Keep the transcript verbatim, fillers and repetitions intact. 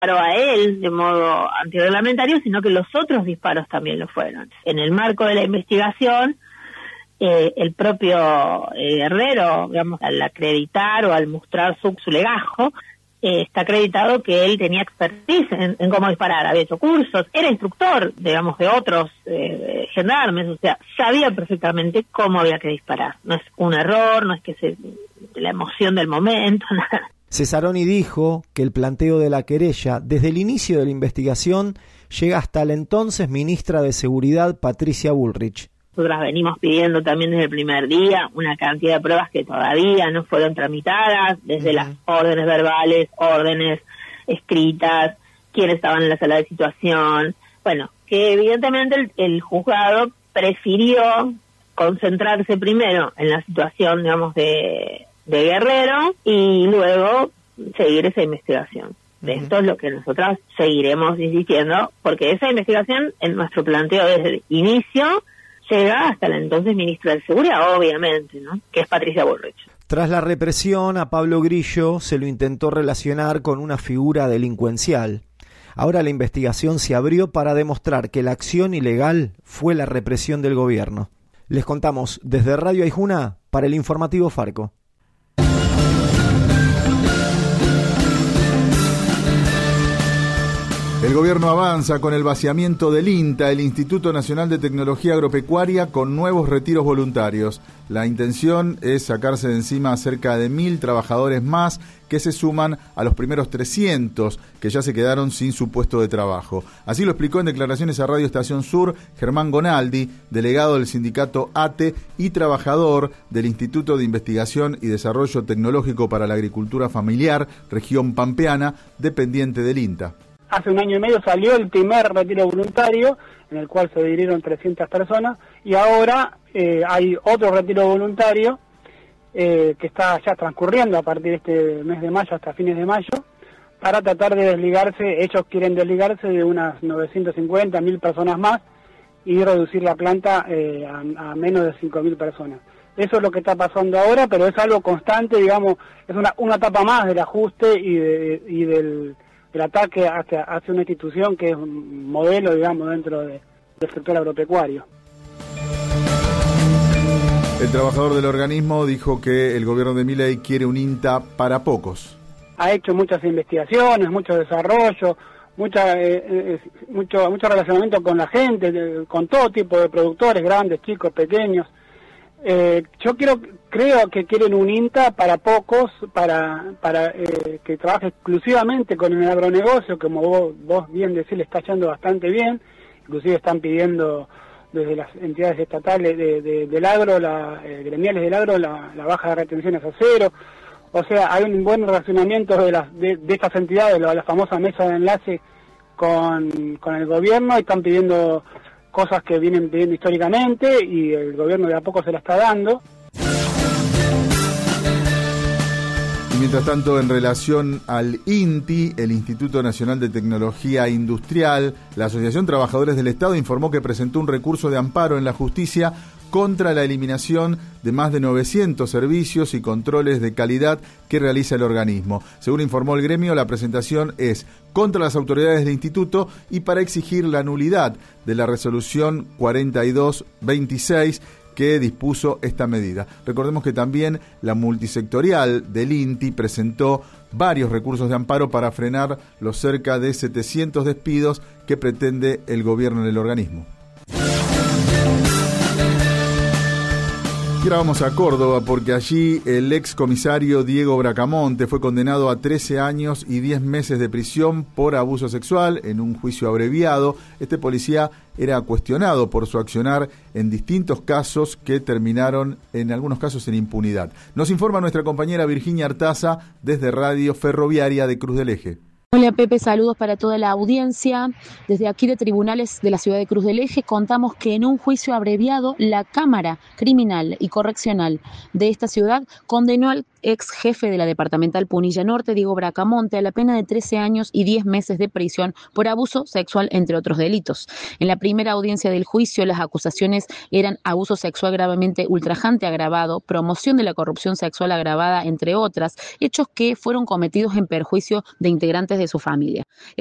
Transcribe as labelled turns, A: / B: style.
A: a él de modo antirreglamentario, sino que los otros disparos también lo fueron. En el marco de la investigación, eh, el propio eh, Guerrero, digamos, al acreditar o al mostrar su, su legajo, eh, está acreditado que él tenía expertise en, en cómo disparar, había hecho cursos, era instructor, digamos, de otros eh, gendarmes, o sea, sabía perfectamente cómo había que disparar. No es un error, no es que se la emoción del momento, nada.
B: Cesaroni dijo que el planteo de la querella, desde el inicio de la investigación, llega hasta la entonces ministra de Seguridad, Patricia Bullrich.
A: Nosotras venimos pidiendo también desde el primer día una cantidad de pruebas que todavía no fueron tramitadas, desde uh-huh. las órdenes verbales, órdenes escritas, quiénes estaban en la sala de situación. Bueno, que evidentemente el, el juzgado prefirió concentrarse primero en la situación, digamos, de, de Guerrero y luego seguir esa investigación. De esto es lo que nosotras seguiremos insistiendo, porque esa investigación, en nuestro planteo desde el inicio, llega hasta la entonces ministra de Seguridad, obviamente, ¿no? Que es Patricia Bullrich.
B: Tras la represión, a Pablo Grillo se lo intentó relacionar con una figura delincuencial. Ahora la investigación se abrió para demostrar que la acción ilegal fue la represión del gobierno. Les contamos desde Radio Aijuna para el informativo Farco.
C: El gobierno avanza con el vaciamiento del INTA, el Instituto Nacional de Tecnología Agropecuaria, con nuevos retiros voluntarios. La intención es sacarse de encima a cerca de mil trabajadores más que se suman a los primeros trescientos que ya se quedaron sin su puesto de trabajo. Así lo explicó en declaraciones a Radio Estación Sur Germán Gonaldi, delegado del sindicato ATE y trabajador del Instituto de Investigación y Desarrollo Tecnológico para la Agricultura Familiar, región pampeana, dependiente del INTA.
D: Hace un año y medio salió el primer retiro voluntario, en el cual se adhirieron trescientas personas, y ahora eh, hay otro retiro voluntario eh, que está ya transcurriendo a partir de este mes de mayo hasta fines de mayo, para tratar de desligarse. Ellos quieren desligarse de unas novecientas cincuenta, mil personas más y reducir la planta eh, a, a menos de cinco mil personas. Eso es lo que está pasando ahora, pero es algo constante, digamos, es una, una etapa más del ajuste y, de, y del... el ataque hacia, hacia una institución que es un modelo, digamos, dentro de, del sector agropecuario.
C: El trabajador del organismo dijo que el gobierno de Milei quiere un INTA para pocos.
D: Ha hecho muchas investigaciones, mucho desarrollo, mucha, eh, eh, mucho, mucho relacionamiento con la gente, de, con todo tipo de productores, grandes, chicos, pequeños. Eh, yo quiero, creo que quieren un INTA para pocos, para para eh, que trabaje exclusivamente con el agronegocio, como vos, vos bien decís, le está yendo bastante bien. Inclusive están pidiendo desde las entidades estatales de, de, del agro, la, eh, gremiales del agro, la, la baja de retenciones a cero. O sea, hay un buen relacionamiento de, las, de, de estas entidades, la, la famosa mesa de enlace con, con el gobierno, y están pidiendo cosas que vienen pidiendo históricamente y el gobierno de a poco se la está dando.
C: Y mientras tanto, en relación al INTI, el Instituto Nacional de Tecnología Industrial, la Asociación Trabajadores del Estado informó que presentó un recurso de amparo en la justicia contra la eliminación de más de novecientos servicios y controles de calidad que realiza el organismo. Según informó el gremio, la presentación es contra las autoridades del instituto y para exigir la nulidad de la resolución cuarenta y dos veintiséis que dispuso esta medida. Recordemos que también la multisectorial del INTI presentó varios recursos de amparo para frenar los cerca de setecientos despidos que pretende el gobierno en el organismo. Y ahora vamos a Córdoba, porque allí el ex comisario Diego Bracamonte fue condenado a trece años y diez meses de prisión por abuso sexual en un juicio abreviado. Este policía era cuestionado por su accionar en distintos casos que terminaron en algunos casos en impunidad. Nos informa nuestra compañera Virginia Artaza desde Radio Ferroviaria de Cruz del Eje.
E: Hola Pepe, saludos para toda la audiencia. Desde aquí de Tribunales de la Ciudad de Cruz del Eje contamos que en un juicio abreviado la Cámara Criminal y Correccional de esta ciudad condenó al ex jefe de la Departamental Punilla Norte, Diego Bracamonte, a la pena de trece años y diez meses de prisión por abuso sexual, entre otros delitos. En la primera audiencia del juicio, las acusaciones eran abuso sexual gravemente ultrajante agravado, promoción de la corrupción sexual agravada, entre otras, hechos que fueron cometidos en perjuicio de integrantes de su familia.